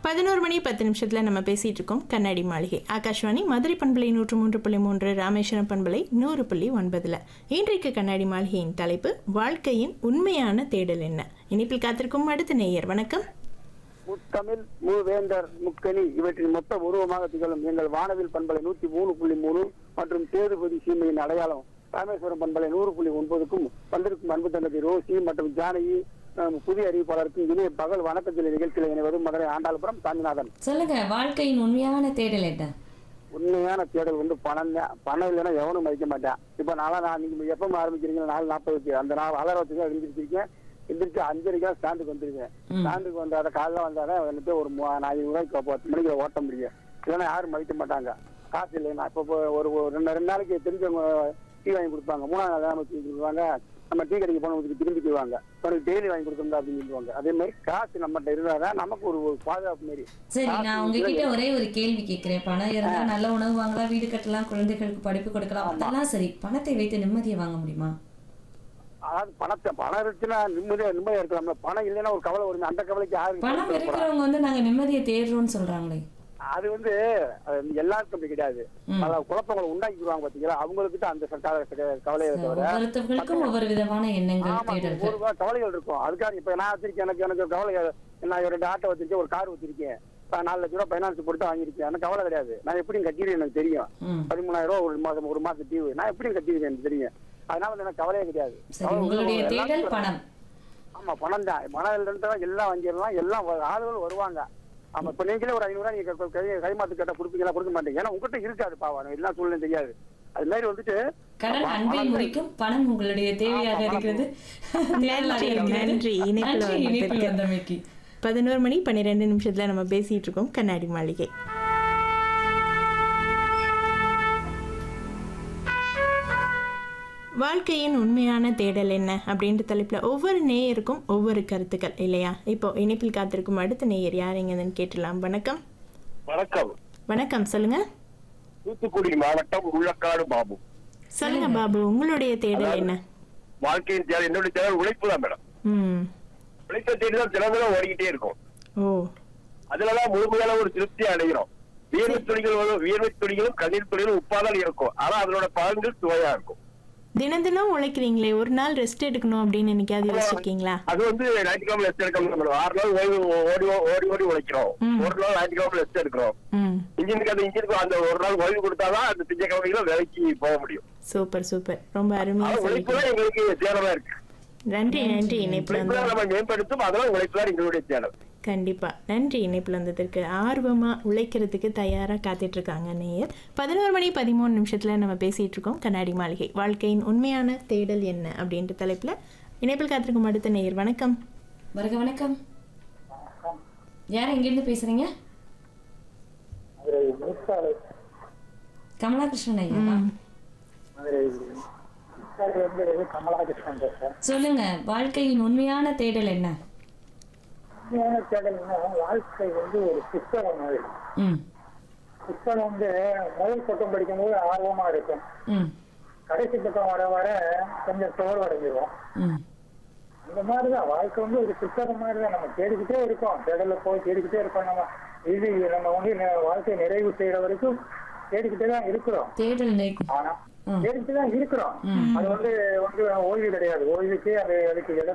11 மணி 10 நிமிஷத்துல நம்ம பேசிட்டு இருக்கோம் கண்ணாடி மாளிகை. ஆகாஷ்வாணி மதுரை பண்பலை 103.3, ராமேஸ்வரம் பண்பலை 100.9. இன்றைக்கு கண்ணாடி மாளிகையின் தலைப்பு வாழ்க்கையின் உண்மையான தேடல் என்ன. இனிப்பில் காத்திருக்கும் அடுத்த நேயர். வணக்கம். முத்தமிழ் மூவேந்தர் முக்கணி இவற்றின் மொத்த உருவமாக திகழும் எங்கள் வானவில் பண்பலை 103.3 மற்றும் தேதுபதி சீமையின் அடையாளம் ராமேஸ்வரம் பண்பலை 100.9க்கும் வந்திருக்கும் அன்பு தந்தை ரோசி மற்றும் ஜானகி புதிய அறிவிப்பாளருக்கும் இனிய பகல் வணக்கத்தில் நிகழ்ச்சியில் இணைவது மதுரை ஆண்டாள்புரம் சாமிநாதன். சொல்லுங்க, வாழ்க்கையின் உண்மையான தேடல் என்ன? உண்மையான தேடல் பணம் தான். பணம் இல்லைன்னா எவனும் மதிக்க மாட்டேன். இப்ப நீங்க எப்ப ஆரம்பிக்கிறீங்க? 4:40 அந்த நாள் அலாரத்துக்கு எழுந்திருச்சிருக்கேன். எந்திரிச்சு 5:30 ஸ்டாண்டுக்கு வந்துருக்கேன். ஸ்டாண்டுக்கு வந்தாத காலைல வந்தாதான் வந்துட்டு ஒரு 500 ரூபாய்க்கு 10 மணிக்கு ஓட்ட முடியும். இல்லைன்னா யாரும் மதிக்க மாட்டாங்க. காசு இல்லைன்னா இப்ப ஒரு 2 நாளைக்கு தெரிஞ்சவங்க டீ வாங்கி கொடுப்பாங்க. 3ஆம் நாள் தான் கொடுப்பாங்க. நம்ம டீ கடைக்கு போனவங்களுக்கு திரும்பிக்குவாங்க. டெய்லி வாங்கி கொடுக்கணும் அப்படின்னு சொல்லுவாங்க. அதே மாதிரி காசு நம்மகிட்ட இருந்தாதான் நமக்கு ஒரு பாதுகாப்பு மாரி. சரி, நான் உங்ககிட்ட ஒரே ஒரு கேள்வி கேட்கிறேன். பணம் இருந்தா நல்ல உணவு வாங்கலாம், வீடு கட்டலாம், குழந்தைகளுக்கு படிப்பு கொடுக்கலாம், அதெல்லாம் சரி. பணத்தை வைத்து நிம்மதியை வாங்க முடியுமா? அதாவது பணம் இருந்துச்சுன்னா நிம்மதியா இருக்கலாம்ல. பணம் இல்லைன்னா ஒரு கவலை வரும். அந்த கவலைக்கு யாருக்கு? பணம் இருக்கிறவங்க நாங்க நிம்மதியை தேடுறோம்னு சொல்றாங்களே. அது எல்லாருக்கும் அப்படி கிடையாது. குழப்பங்களை உண்டாக்கிடுவாங்க பாத்தீங்களா, அவங்களுக்கு அந்த கவலையை தவிர ஒவ்வொரு விதமான எண்ணங்கள் கவலைகள் இருக்கும். அதுக்காக இப்ப நான் வச்சிருக்கேன், எனக்கு கவலை. நான் 2 ஆட்டோ வச்சிருக்கேன், ஒரு கார் வச்சிருக்கேன், 4 லட்சம் ரூபாய் பைனான்ஸ் போட்டு வாங்கிருக்கேன். எனக்கு கவலை கிடையாது. நான் எப்படியும் கட்டிடுவேன், எனக்கு தெரியும். 13,000 ரூபாய் ஒரு மாசம் டியூ நான் எப்படியும் கட்டிடுவேன், எனக்கு தெரியும். அதனால எனக்கு கவலையே கிடையாது. ஆமா, பணம் தான். பணம் இல்லைன்னு எல்லாம் வாங்கிடலாம். எல்லாம் ஆளுகள் வருவாங்க. ஆமா, இப்ப நீங்களே ஒரு 500 ரூபாய் நீங்க கைமாத்து கேட்டா கொடுப்பீங்களா? கொடுக்க மாட்டீங்க. ஏன்னா உங்ககிட்ட இருக்காது. பாவம் எல்லா சூழ்நிலையும் தெரியாது. அது மாதிரி வந்துட்டு கடன் அன்பை முறிக்கும், பணம் உங்களுடைய தேவையாக இருக்கிறது. நன்றி. 11 மணி 12 நிமிஷத்துல நம்ம பேசிட்டு இருக்கோம் கண்ணாடி மாளிகை. வாழ்க்கையின் உண்மையான தேடல் என்ன அப்படின்ற தலைப்புல ஒவ்வொரு நேயருக்கும் ஒவ்வொரு கருத்துக்கள் இல்லையா? இப்போ இணைப்பில் காத்திருக்கும் அடுத்த நேயர் யாருங்கன்னு கேட்டலாம். வணக்கம். வணக்கம். வணக்கம், சொல்லுங்க. தூத்துக்குடி மாவட்டம் உள்ளக்காடு பாபு. சொல்லுங்க பாபு, உங்களுடைய தேடல் என்ன? வாழ்க்கையின் தேடல் என்னுடைய தேடல் உழைப்பு தான் மேடம். உழைப்பை தேடிதான் தினங்களும் ஓடிக்கிட்டே இருக்கும். அதுலதான் முழுமையான ஒரு திருப்தி அடைகிறோம். வியர்வை துணிகளும் கண்ணீர் துணிகளும் உப்பாதான் இருக்கும். ஆனா அதனோட பலன்கள் சுவையா இருக்கும். தினம் உழைக்கிறீங்களே, ஒரு நாள் ரெஸ்ட் எடுக்கணும் அப்படின்னு என்னைக்காவது யோசிச்சிருக்கீங்களா? அது ஞாயிற்றுக்கிழமை ரெஸ்ட் எடுக்க முடியும். 6 நாள் ஓடி உழைக்கிறோம். ஒரு நாள் ஞாயிற்றுக்கிழமை ரெஸ்ட் எடுக்கிறோம். இன்ஜினுக்கு அந்த ஒரு நாள் ஓய்வு கொடுத்தாதான் அந்த திங்கக்கிழமையில வேலைக்கு போக முடியும். சூப்பர், ரொம்ப அருமையா. உழைப்பு தான் எங்களுக்கு தேடலா இருக்கு. நன்றி. இணைப்புல நம்ம மேம்படுத்தும், அதெல்லாம் உழைப்பு தான் எங்களுடைய தேடல். கண்டிப்பா நன்றி. இணைப்புல வந்ததற்கு. ஆர்வமா உழைக்கிறதுக்கு தயாரா காத்துட்டு இருக்காங்க நேயர். 11 மணி 13 நிமிஷத்துல நம்ம பேசிட்டு இருக்கோம் கண்ணாடி மாளிகை. வாழ்க்கையின் உண்மையான தேடல் என்ன அப்படின்ற தலைப்புல இணைப்பில் காத்திருக்கும் அடுத்த நேயர். வணக்கம். வணக்கம். யார் எங்கிருந்து பேசுறீங்க? கமலாகிருஷ்ணன் ஐயா. சொல்லுங்க, வாழ்க்கையின் உண்மையான தேடல் என்ன? வாழ்க்கை ஒரு புத்தகம் மாதிரி. புத்தகம் முதல் பக்கம் படிக்கும் போது ஆர்வமா இருக்கும். கடைசி பக்கம் வர வர கொஞ்சம் சோர்வடைஞ்சிரும். இந்த மாதிரிதான் வாழ்க்கை ஒரு புத்தகம் மாதிரிதான். நம்ம தேடிக்கிட்டே இருக்கோம், தேடல போய் தேடிக்கிட்டே இருக்கோம். நம்ம வாழ்க்கையை நிறைவு செய்யற வரைக்கும் தேடிக்கிட்டே தான் இருக்கிறோம். ஆனா தேடிக்கிட்டு தான் இருக்கிறோம். அது ஓய்வு கிடையாது. ஓய்வுக்கு அதுக்கு